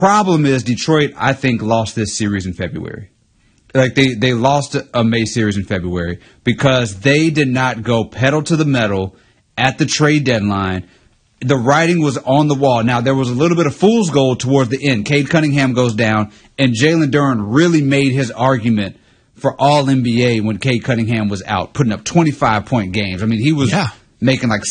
Problem is, Detroit, I think, lost this series in February. Like they lost a May series in February because they did not go pedal to the metal at the trade deadline. The writing was on the wall. Now, there was a little bit of fool's gold towards the end. Cade Cunningham goes down, and Jalen Duren really made his argument for All-NBA when Cade Cunningham was out, putting up 25-point games. I mean, he was making like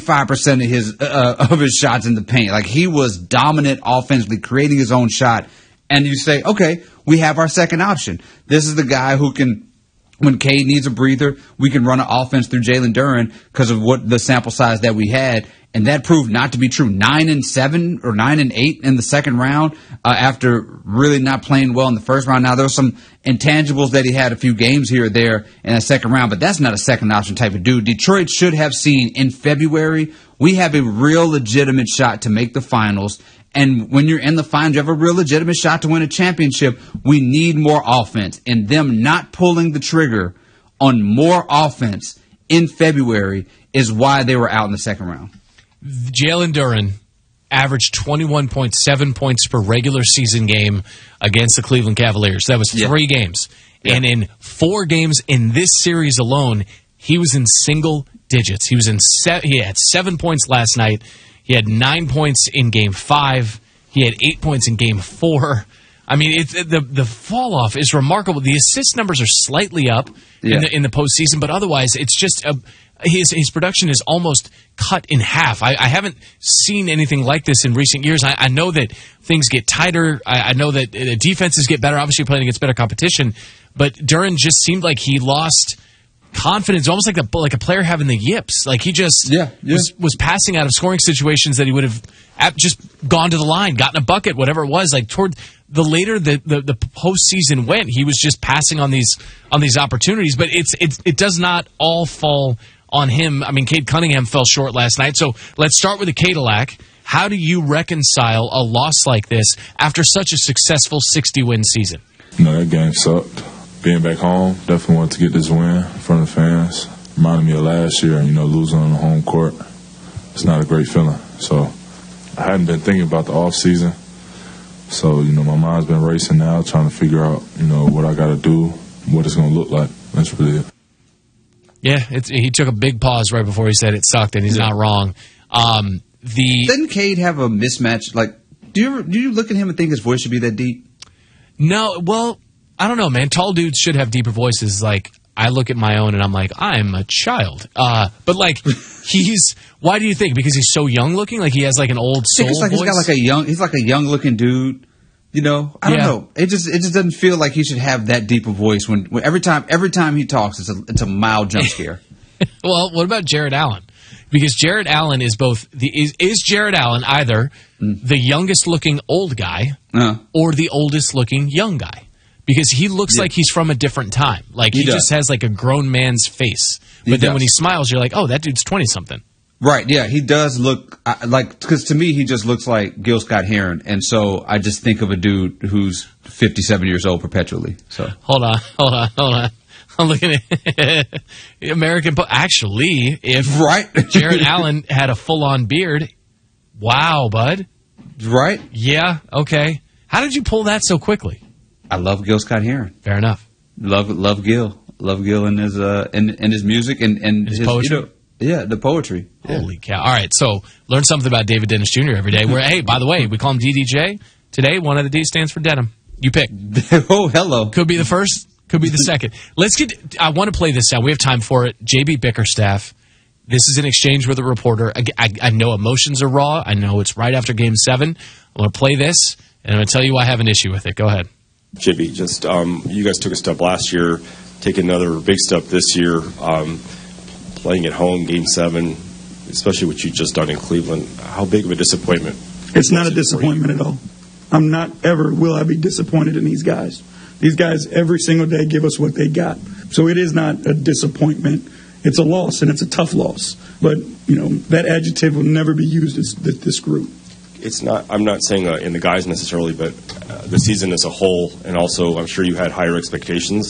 75% of his shots in the paint. Like, he was dominant offensively, creating his own shot. And you say, okay, we have our second option. This is the guy who can, when Cade needs a breather, we can run an offense through Jalen Duren because of what the sample size that we had. And that proved not to be true. 9-7 or 9-8 in the second round after really not playing well in the first round. Now, there were some intangibles that he had a few games here or there in the second round, but that's not a second option type of dude. Detroit should have seen in February, we have a real legitimate shot to make the finals. And when you're in the finals, you have a real legitimate shot to win a championship. We need more offense. And them not pulling the trigger on more offense in February is why they were out in the second round. Jalen Duren averaged 21.7 points per regular season game against the Cleveland Cavaliers. That was 3 games. Yeah. And in 4 games in this series alone, he was in single digits. He was in he had 7 points last night. He had 9 points in Game 5. He had 8 points in Game 4. I mean, the fall off is remarkable. The assist numbers are slightly up in the postseason, but otherwise, it's just his production is almost cut in half. I haven't seen anything like this in recent years. I know that things get tighter. I know that defenses get better. Obviously, playing against better competition, but Duren just seemed like he lost confidence, almost like a player having the yips. Like he just was passing out of scoring situations that he would have just gone to the line, gotten a bucket, whatever it was. Like toward the later the postseason went, he was just passing on these opportunities. But it does not all fall on him. I mean, Cade Cunningham fell short last night. So let's start with the Cadillac. How do you reconcile a loss like this after such a successful 60-win season? That game sucked. Being back home, definitely wanted to get this win in front of the fans. Reminded me of last year, losing on the home court. It's not a great feeling. So I hadn't been thinking about the off season. So, my mind's been racing now, trying to figure out, what I got to do, what it's going to look like. That's really it. Yeah, he took a big pause right before he said it sucked, and he's not wrong. Didn't Cade have a mismatch? Like, do you look at him and think his voice should be that deep? No, well, I don't know, man. Tall dudes should have deeper voices. Like, I look at my own and I'm like, I'm a child. But like, why do you think? Because he's so young looking? Like he has like an old soul voice? He's got like he's like a young looking dude. I don't know. It just doesn't feel like he should have that deep a voice when every time he talks, it's a mild jump scare. Well, what about Jared Allen? Because Jared Allen is both is Jared Allen either the youngest looking old guy or the oldest looking young guy? Because he looks like he's from a different time. Like he just has like a grown man's face. But then when he smiles, you're like, oh, that dude's 20-something. Right, yeah, he does look because to me he just looks like Gil Scott-Heron, and so I just think of a dude who's 57 years old perpetually. So hold on. I'm looking at American. Actually, if Jared Allen had a full-on beard, wow, bud. Right? Yeah. Okay. How did you pull that so quickly? I love Gil Scott-Heron. Fair enough. Love Gil. Love Gil and his his music and his poetry. The poetry. Holy cow. All right, so learn something about David Dennis Jr. every day. Hey, by the way, we call him DDJ. Today, one of the D stands for denim. You pick. Oh, hello. Could be the first, could be the second. I want to play this out. We have time for it. JB Bickerstaff. This is an exchange with a reporter. I know emotions are raw. I know it's right after Game 7. I want to play this, and I'm going to tell you why I have an issue with it. Go ahead. JB, just you guys took a step last year, take another big step this year. Playing at home, Game 7, especially what you just done in Cleveland, how big of a disappointment? It's not a disappointment at all. I'm not ever will I be disappointed in these guys. These guys every single day give us what they got. So it is not a disappointment. It's a loss, and it's a tough loss. But, that adjective will never be used as this group. It's not. I'm not saying in the guys necessarily, but the season as a whole, and also I'm sure you had higher expectations,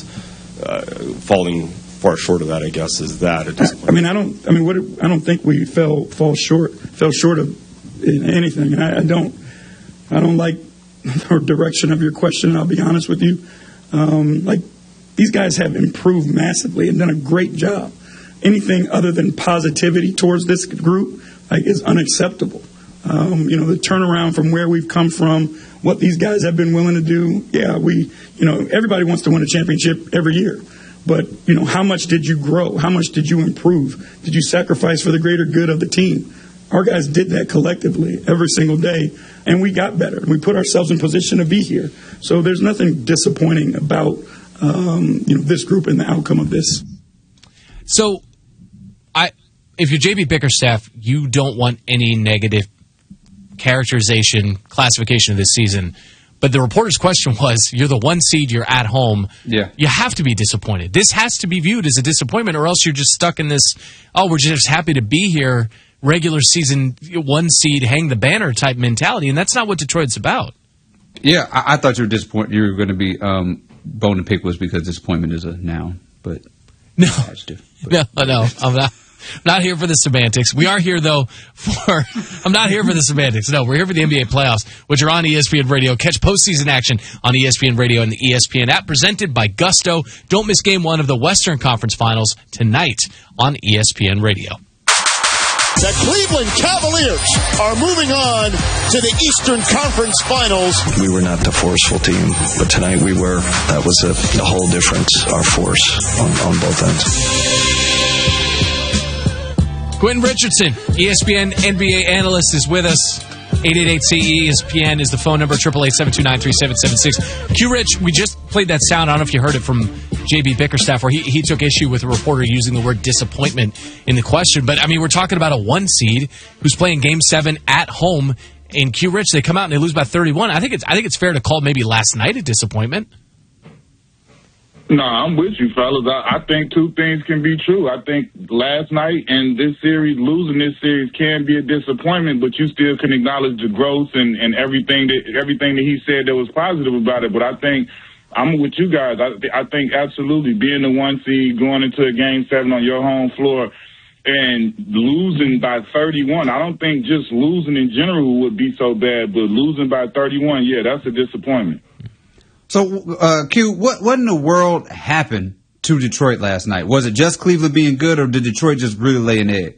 falling far short of that, I guess, is that a disappointment? I don't think we fell short of anything. I don't like the direction of your question, I'll be honest with you. Like, these guys have improved massively and done a great job. Anything other than positivity towards this group, like, is unacceptable. The turnaround from where we've come from, what these guys have been willing to do. Yeah, everybody wants to win a championship every year. But, how much did you grow? How much did you improve? Did you sacrifice for the greater good of the team? Our guys did that collectively every single day, and we got better. We put ourselves in position to be here. So there's nothing disappointing about, this group and the outcome of this. So, if you're JB Bickerstaff, you don't want any negative characterization, classification of this season. But the reporter's question was, you're the 1 seed, you're at home. Yeah. You have to be disappointed. This has to be viewed as a disappointment, or else you're just stuck in this, we're just happy to be here, regular season 1 seed, hang the banner type mentality. And that's not what Detroit's about. Yeah, I thought you were disappointed. You were going to be bone to pick was because disappointment is a noun. But no, no, I'm not. Not here for the semantics. We are here, though, I'm not here for the semantics. No, we're here for the NBA playoffs, which are on ESPN Radio. Catch postseason action on ESPN Radio and the ESPN app, presented by Gusto. Don't miss Game 1 of the Western Conference Finals tonight on ESPN Radio. The Cleveland Cavaliers are moving on to the Eastern Conference Finals. We were not the forceful team, but tonight we were. That was the whole difference, our force on both ends. Quentin Richardson, ESPN NBA analyst, is with us. 888-CE-ESPN is the phone number, 888-729-3776. Q-Rich, we just played that sound. I don't know if you heard it from JB Bickerstaff, where he took issue with a reporter using the word disappointment in the question. But, we're talking about a 1 seed who's playing Game 7 at home. In Q-Rich, they come out and they lose by 31. I think it's fair to call maybe last night a disappointment. No, I'm with you, fellas. I think two things can be true. I think last night and this series, losing this series can be a disappointment, but you still can acknowledge the growth and everything that he said that was positive about it. But I think I'm with you guys. I think absolutely being the 1 seed, going into a Game 7 on your home floor and losing by 31, I don't think just losing in general would be so bad, but losing by 31, yeah, that's a disappointment. So, Q, what in the world happened to Detroit last night? Was it just Cleveland being good, or did Detroit just really lay an egg?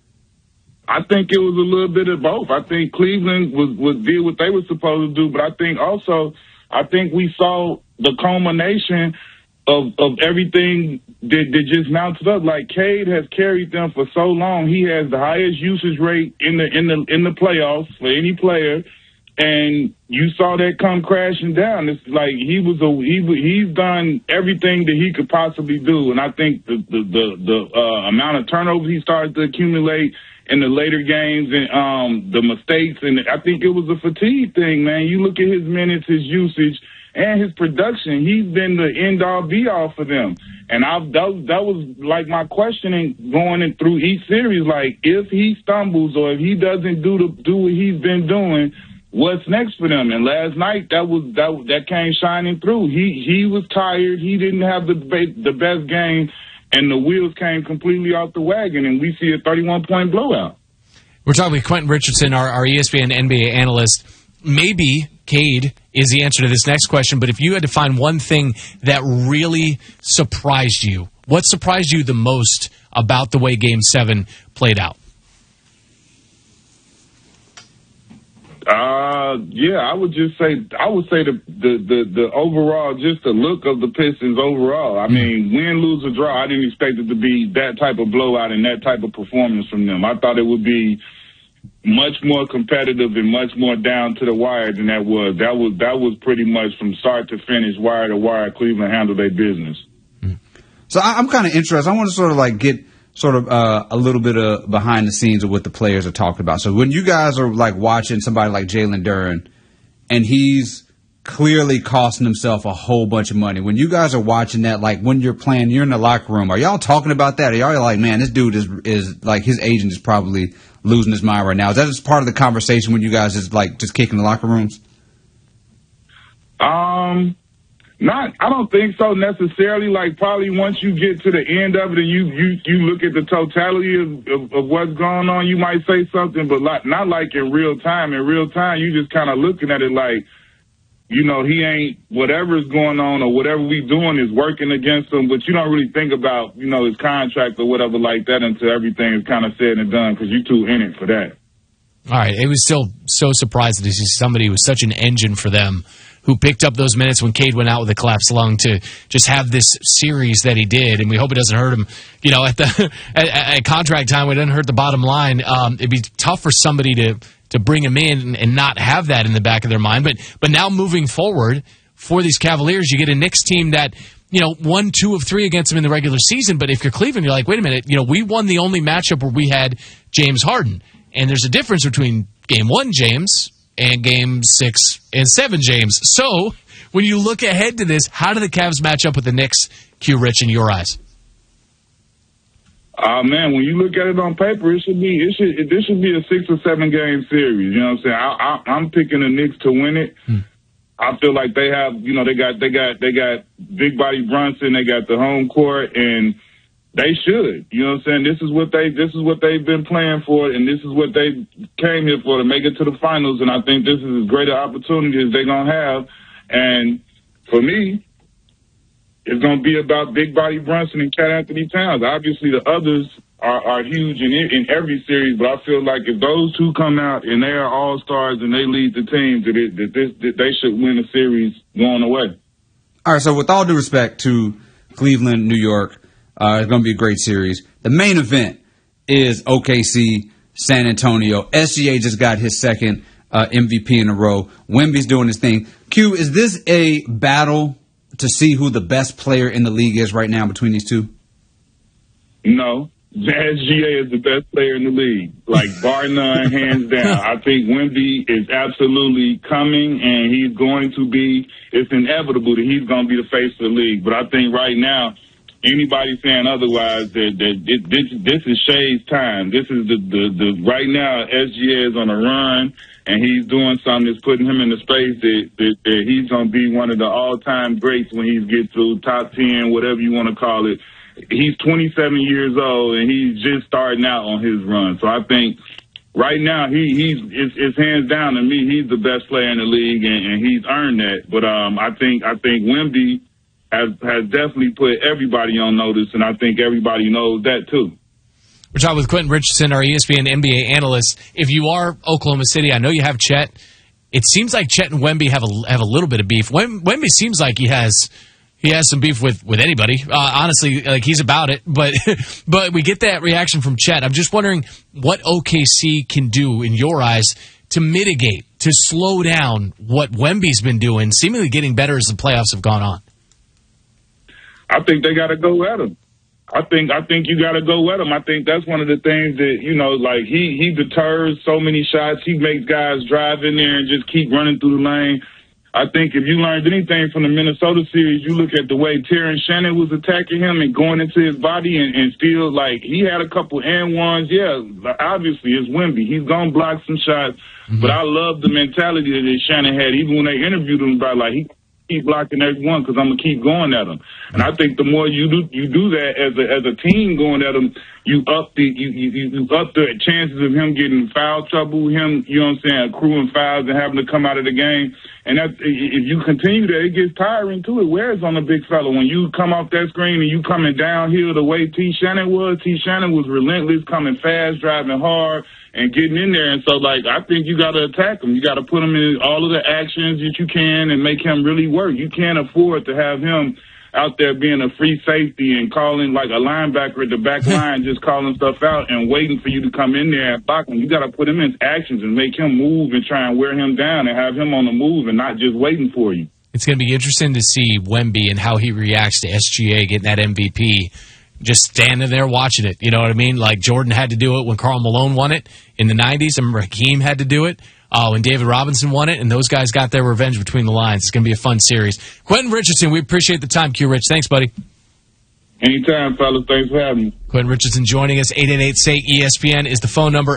I think it was a little bit of both. I think Cleveland was did what they were supposed to do, but I think we saw the culmination of everything that just mounted up. Like, Cade has carried them for so long. He has the highest usage rate in the playoffs for any player. And you saw that come crashing down. It's like he's done everything that he could possibly do, and I think the amount of turnovers he started to accumulate in the later games and the mistakes, and I think it was a fatigue thing, man. You look at his minutes, his usage, and his production. He's been the end-all, be-all for them. And that was like my questioning going through each series. Like, if he stumbles or if he doesn't do what he's been doing, what's next for them? And last night, that came shining through. He was tired. He didn't have the best game, and the wheels came completely off the wagon, and we see a 31-point blowout. We're talking with Quentin Richardson, our ESPN NBA analyst. Maybe Cade is the answer to this next question, but if you had to find one thing that really surprised you, what surprised you the most about the way Game 7 played out? Yeah, I would say the overall, just the look of the Pistons overall. I mean, win, lose, or draw, I didn't expect it to be that type of blowout and that type of performance from them. I thought it would be much more competitive and much more down to the wire than that was. That was pretty much from start to finish, wire to wire. Cleveland handled their business. So I'm kind of interested. I want to sort of like get a little bit of behind the scenes of what the players are talking about. So when you guys are like watching somebody like Jalen Duren, and he's clearly costing himself a whole bunch of money, when you guys are watching that, like when you're playing, you're in the locker room, are y'all talking about that? Are y'all like, man, this dude is like, his agent is probably losing his mind right now? Is that just part of the conversation when you guys is like just kicking the locker rooms? I don't think so necessarily. Like, probably once you get to the end of it and you look at the totality of what's going on, you might say something, but not like in real time. In real time, you just kind of looking at it like, he ain't, whatever's going on or whatever we doing is working against him, but you don't really think about, his contract or whatever like that until everything is kind of said and done because you're too in it for that. All right. It was still so surprised to see somebody who was such an engine for them who picked up those minutes when Cade went out with a collapsed lung to just have this series that he did. And we hope it doesn't hurt him, at contract time. It doesn't hurt the bottom line. It'd be tough for somebody to bring him in and not have that in the back of their mind. But now moving forward for these Cavaliers, you get a Knicks team that, won 2 of 3 against them in the regular season. But if you're Cleveland, you're like, wait a minute, we won the only matchup where we had James Harden. And there's a difference between Game 1 James and Game 6 and 7 James. So when you look ahead to this, how do the Cavs match up with the Knicks, Q Rich, in your eyes? Man, when you look at it on paper, this should be a 6 or 7 game series. You know what I'm saying? I'm picking the Knicks to win it. I feel like they have, they got big body Brunson, they got the home court, and they should. You know what I'm saying? This is what they've been playing for, and this is what they came here for, to make it to the finals. And I think this is as great an opportunity as they're gonna have. And for me, it's going to be about Big Body Brunson and Cat Anthony Towns. Obviously, the others are huge in every series, but I feel like if those two come out and they are all-stars and they lead the team, that they should win the series going away. All right, so with all due respect to Cleveland, New York, it's going to be a great series. The main event is OKC, San Antonio. SGA just got his second MVP in a row. Wemby's doing his thing. Q, is this a battle to see who the best player in the league is right now between these two? No. SGA is the best player in the league. Like, bar none, hands down. I think Wemby is absolutely coming, and he's going to be, it's inevitable that he's going to be the face of the league. But I think right now, anybody saying otherwise, that this is Shea's time. This is the right now, SGA is on a run, and he's doing something that's putting him in the space that he's going to be one of the all-time greats when he gets through top 10, whatever you want to call it. He's 27 years old, and he's just starting out on his run. So I think right now it's hands down to me. He's the best player in the league, and he's earned that. But I think Wemby has definitely put everybody on notice, and I think everybody knows that too. We're talking with Quentin Richardson, our ESPN NBA analyst. If you are Oklahoma City, I know you have Chet. It seems like Chet and Wemby have a little bit of beef. Wemby seems like he has some beef with anybody. Honestly, like, he's about it. But we get that reaction from Chet. I'm just wondering what OKC can do in your eyes to mitigate, to slow down what Wemby's been doing, seemingly getting better as the playoffs have gone on. I think they got to go at him. I think you got to go at him. I think that's one of the things that, like, he deters so many shots. He makes guys drive in there and just keep running through the lane. I think if you learned anything from the Minnesota series, you look at the way Terrence Shannon was attacking him and going into his body and still, like, he had a couple and ones. Yeah, obviously it's Wemby. He's going to block some shots. Mm-hmm. But I love the mentality that Shannon had, even when they interviewed him about, like, he keep blocking every one because I'm going to keep going at him. And I think the more you do that as a team going at him, you up the chances of him getting foul trouble, him, accruing fouls and having to come out of the game. And that, if you continue that, it gets tiring too. It wears on a big fella. When you come off that screen and you coming downhill the way T. Shannon was relentless, coming fast, driving hard, and getting in there. And so, like, I think you got to attack him. You got to put him in all of the actions that you can and make him really work. You can't afford to have him out there being a free safety and calling like a linebacker at the back line, just calling stuff out and waiting for you to come in there and block him. You got to put him in actions and make him move and try and wear him down and have him on the move and not just waiting for you. It's going to be interesting to see Wemby and how he reacts to SGA getting that MVP. Just standing there watching it, you know what I mean? Like Jordan had to do it when Karl Malone won it in the 90s. I remember Hakeem had to do it when David Robinson won it, and those guys got their revenge between the lines. It's going to be a fun series. Quentin Richardson, we appreciate the time, Q Rich. Thanks, buddy. Anytime, fellas. Thanks for having me. Quentin Richardson joining us. 888-SAY-ESPN is the phone number,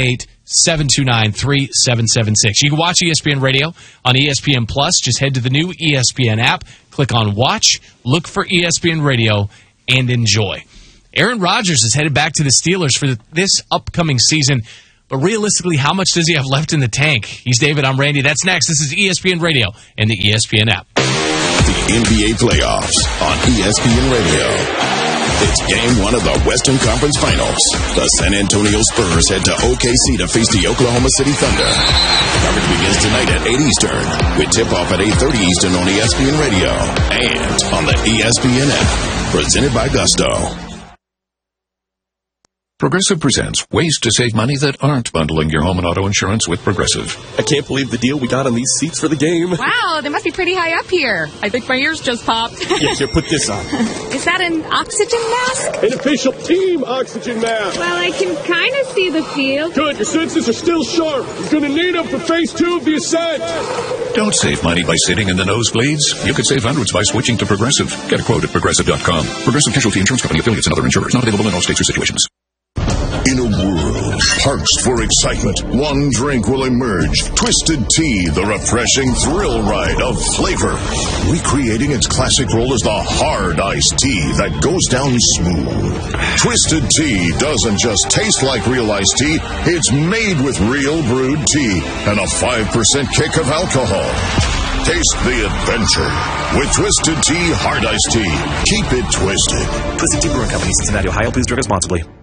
888-729-3776. You can watch ESPN Radio on ESPN+. Just head to the new ESPN app, click on Watch, look for ESPN Radio, and enjoy. Aaron Rodgers is headed back to the Steelers for this upcoming season. But realistically, how much does he have left in the tank? He's David. I'm Randy. That's next. This is ESPN Radio and the ESPN app. The NBA playoffs on ESPN Radio. It's game 1 of the Western Conference Finals. The San Antonio Spurs head to OKC to face the Oklahoma City Thunder. Coverage begins tonight at 8 Eastern, with tip-off at 8:30 Eastern on ESPN Radio and on the ESPN app. Presented by Gusto. Progressive presents ways to save money that aren't bundling your home and auto insurance with Progressive. I can't believe the deal we got on these seats for the game. Wow, they must be pretty high up here. I think my ears just popped. Here, put this on. Is that an oxygen mask? An official team oxygen mask. Well, I can kind of see the field. Good, your senses are still sharp. You're going to need them for phase 2 of the ascent. Don't save money by sitting in the nosebleeds. You could save hundreds by switching to Progressive. Get a quote at Progressive.com. Progressive Casualty Insurance Company, affiliates, and other insurers. Not available in all states or situations. In a world parched for excitement, one drink will emerge. Twisted Tea, the refreshing thrill ride of flavor. Recreating its classic role as the hard iced tea that goes down smooth. Twisted Tea doesn't just taste like real iced tea, it's made with real brewed tea and a 5% kick of alcohol. Taste the adventure with Twisted Tea Hard Iced Tea. Keep it twisted. Twisted Tea Brewing Company, Cincinnati, Ohio. Please drink responsibly.